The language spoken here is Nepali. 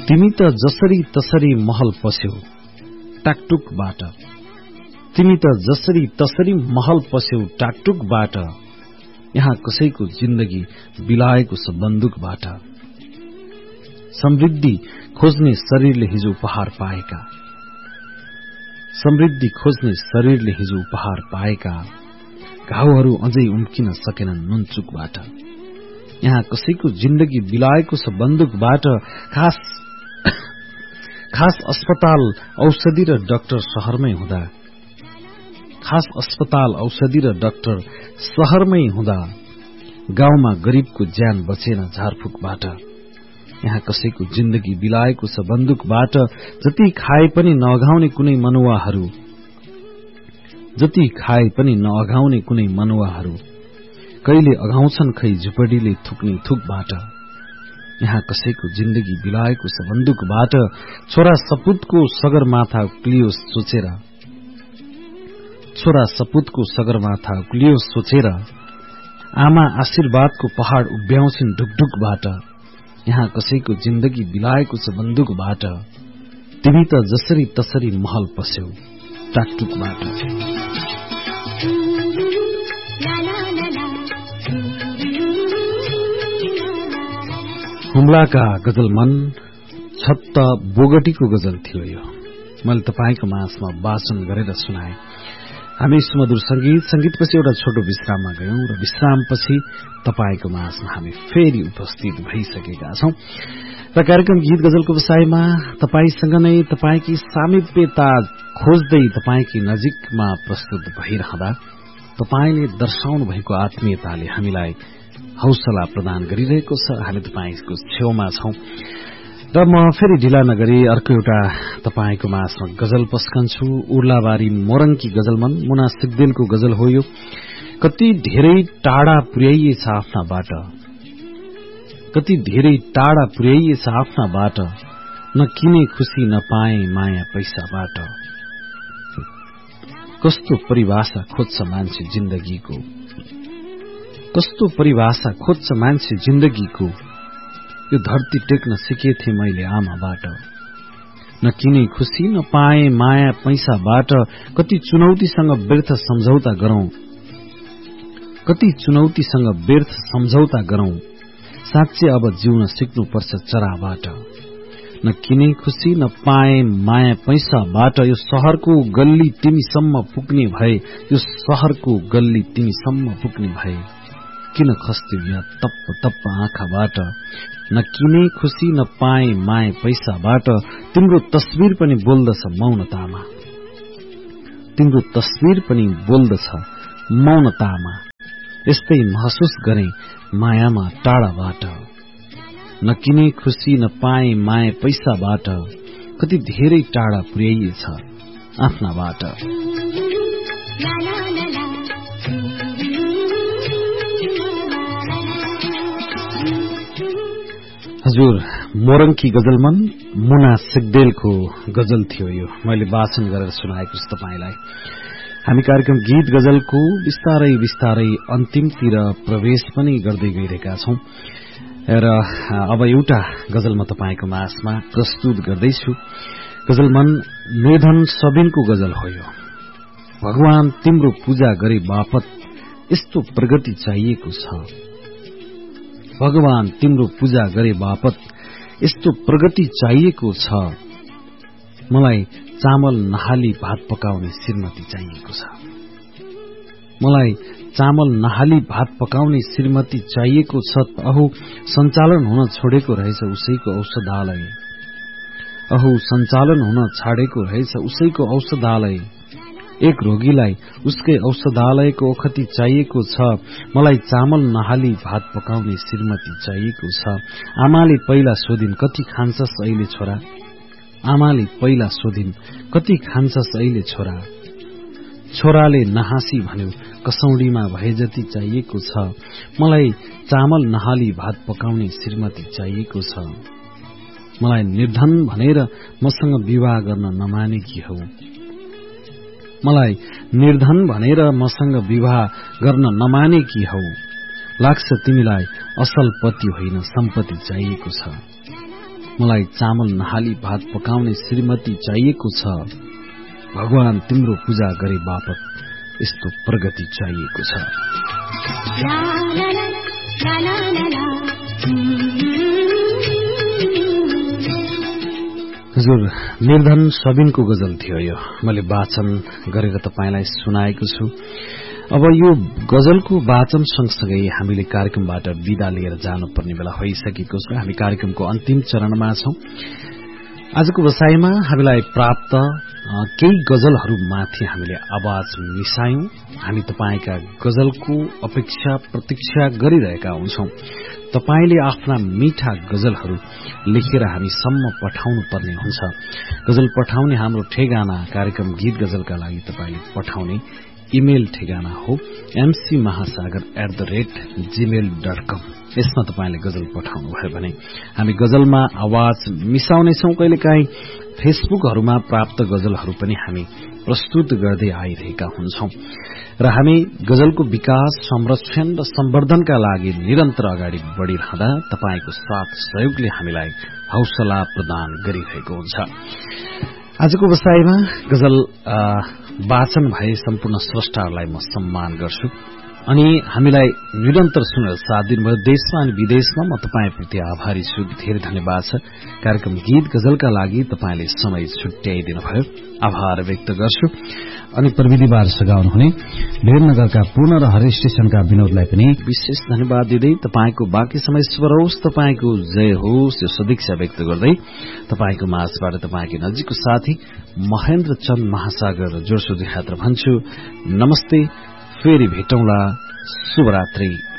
तिमी त जसरी तसरी महल पस्यौ टाकटुकबाट, तिमी त जसरी तसरी महल पस्यौ टाकटुकबाट, यहाँ कसैको जिन्दगी बिलाएको छ बन्दुकबाट। समृद्धि खोज्ने शरीरले हिजो उपहार पाएका, समृद्धि खोज्ने शरीरले हिजो उपहार पाएका, घाउहरू अझै उम्किन सकेनन् नुनचुकबाट। यहाँ कसैको जिन्दगी बिलाएको छ बन्दुकबाट। खास अस्पताल औषधि र डाक्टर शहरमै हुँदा, खास अस्पताल औषधि र डाक्टर शहरमै हुँदा, गाउँमा गरीबको ज्यान बचेन झारफुकबाट। यहाँ कसैको जिन्दगी बिलाएको छ बन्दुकबाट। जति खाए पनि नअघाउने कुनै मनुवाहरू, जति खाए पनि नअघाउने कुनै मनुवाहरू, कहिले अघाउँछन् खै झुपडीले थुक्ने थुकबाट। यहाँ कसैको जिन्दगी बिलाएको छ बन्दुकबाट। छोरा सपुतको सगरमाथा उक्लियो सोचेर, छोरा सपुतको सगरमाथा उक्लियो सोचेर, आमा आशीर्वादको पहाड़ उभ्याउँछिन् ढुकढुकबाट। यहाँ कसैको जिन्दगी बिलाएको छ बन्दुकबाट। तिमी त जसरी तसरी महल पस्यौ टाकटुकबाट। हुम्लाका गजल मन छत्त बोगटीको गजल थियो यो। मैले तपाईको माझमा वाचन गरेर सुनाए। हामी सुमधुर संगीतपछि एउटा छोटो विश्राममा गयौं र विश्रामपछि तपाईको माझमा हामी फेरि उपस्थित भइसकेका छौं र कार्यक्रम गीत गजलको विषयमा तपाईसँग नै तपाईकी सामिप्यता खोज्दै तपाईकी नजिकमा प्रस्तुत भइरहँदा तपाईले दर्शाउनु भएको आत्मीयताले हामीलाई हौसला प्रदान गरिरहेको छ। हामी तपाईको छेउमा छौं र म फेरि ढिला नगरी अर्को एउटा तपाईको माझमा गजल पस्कन्छु। उर्लाबारी मोरङकी गजलमन मुना सिग्देलको गजल हो यो। कति धेरै टाढा पुर्याइएछ आफ्नाबाट, कति धेरै टाढा पुर्याइएछ आफ्नाबाट, न किने खुशी न पाए माया पैसाबाट। कस्तो परिभाषा खोज्छ मान्छे जिन्दगीको, कस्तो परिभाषा खोज्छ मान्छे जिन्दगीको। यो धरती टेक्न सिकेथे मैले आमाबाट, न किने खुशी न पाए माया पैसाबाट। कति चुनौतीसँग व्यर्थ सम्झौता गरौं, कति चुनौतीसँग व्यर्थ सम्झौता गरौं। साँच्चै अब जिउन सिक्नुपर्छ चराबाट, न किने खुशी न पाए माया पैसाबाट। यो शहरको गल्ली तिमीसम्म पुग्ने भए, यो शहरको गल्ली तिमीसम्म पुग्ने भए, किन खस्त्यौ यहाँ तप्प तप्प आँखाबाट। न किने खुशी न पाए माया पैसाबाट। तिम्रो तस्बिर पनि बोल्दछ मौनतामा, तिम्रो तस्बिर पनि बोल्दछ मौनतामा। यस्तै महसुस गरे मायामा टाढाबाट, न किने खुशी न पाए माया पैसाबाट। कति धेरै टाढा पुर्याइएछ आफ्नाबाट। हजुर, मोरङकी गजलमन मुना सिग्देलको गजल थियो यो। मैले वाचन गरेर सुनाएको छु तपाईलाई। हामी कार्यक्रम गीत गजलको बिस्तारै बिस्तारै अन्तिमतिर प्रवेश पनि गर्दै गइरहेका छौं र अब एउटा गजल म तपाईको माझमा प्रस्तुत गर्दैछु। गजलमन निर्धन सबिनको गजल हो यो। भगवान तिम्रो पूजा गरे बापत यस्तो प्रगति चाहिएको छ, भगवान तिम्रो पूजा गरे बापत यस्तो प्रगति चाहिएको छ। मलाई चामल नहाली भात पकाउने श्रीमती चाहिएको छ, मलाई चामल नहाली भात पकाउने श्रीमती चाहिएको छ। अहो सञ्चालन हुन छोडेको रहेछ उसैको औषधालय, अहो सञ्चालन हुन छाडेको रहेछ उसैको औषधालय। एक रोगीलाई उसकै औषधालयको ओखती चाहिएको छ। मलाई चामल नहाली भात पकाउने श्रीमती चाहिएको छ। आमाले पहिला सोधिन् कति खान्छस् अहिले छोरा, आमाले पहिला सोधिन् कति खान्छस् अहिले छोरा। छोराले नहाँसी भन्यो कसौडीमा भए जति चाहिएको छ। मलाई चामल नहाली भात पकाउने श्रीमती चाहिएको छ। मलाई निर्धन भनेर मसँग विवाह गर्न नमानेकी हौ, मलाई निर्धन भनेर मसँग विवाह गर्न नमानेकी हौ। लाग्छ तिमीलाई असल पति होइन सम्पत्ति चाहिएको छ, मलाई चामल नहाली भात पकाउने श्रीमती चाहिएको छ। भगवान तिम्रो पूजा गरे बापत यस्तो प्रगति चाहिएको छ। हजुर, निर्धन सबिनको गजल थियो यो। मैले वाचन गरेर तपाईलाई सुनाएको छु। अब यो गजलको वाचन सँगसँगै हामीले कार्यक्रमबाट विदा लिएर जानुपर्ने बेला भइसकेको छ। हामी कार्यक्रमको अन्तिम चरणमा छौं। आजको बसाइमा हामीलाई प्राप्त केही गजलहरूमाथि हामीले आवाज मिसायौं। हामी तपाईका गजलको अपेक्षा प्रतीक्षा गरिरहेका हुन्छौं। तपाईले आफ्ना मीठा गजलहरू लेखेर हामीसम्म पठाउनु पर्ने हुन्छ। गजल पठाउने हाम्रो ठेगाना कार्यक्रम गीत गजलका लागि तपाईले पठाउने इमेल ठेगाना हो mcmahasagar@gmail.com। यसमा तपाईले गजल पठाउनु भयो भने हामी गजलमा आवाज मिसाउनेछौं। कहिलेकाहीँ फेसबुकहरूमा प्राप्त गजलहरू पनि हामी प्रस्तुत गर्दै आइरहेका हुन्छौं र हामी गजलको विकास, संरक्षण र सम्वर्धनका लागि निरन्तर अगाडि बढ़िरहँदा तपाईको साथ सहयोगले हामीलाई हौसला प्रदान गरिरहेको हुन्छ। आजको बसाइमा गजल वाचन भए सम्पूर्ण स्रष्टाहरूलाई म सम्मान गर्छु अनि हामीलाई निरन्तर सुनेर साथ दिनुभयो देशमा अनि विदेशमा म तपाईप्रति आभारी छु। धेरै धन्यवाद छ। कार्यक्रम गीत गजलका लागि तपाईले समय छुट्याइदिनु भयो, आभार व्यक्त गर्छु। अनि प्रविधिबार सघाउनुहुने वीरनगरका पूर्ण र हरि स्टेशनका विनोदलाई पनि विशेष धन्यवाद दिँदै तपाईको बाँकी समय शुभ रहोस्, तपाईको जय होस् यो सदिक्षा व्यक्त गर्दै तपाईको माझबाट तपाईकै नजिकको साथी महेन्द्र चन्द महासागर जोडसोझ यात्रा भन्छु। नमस्ते, फेरि भेटौँला, शुभरात्रि।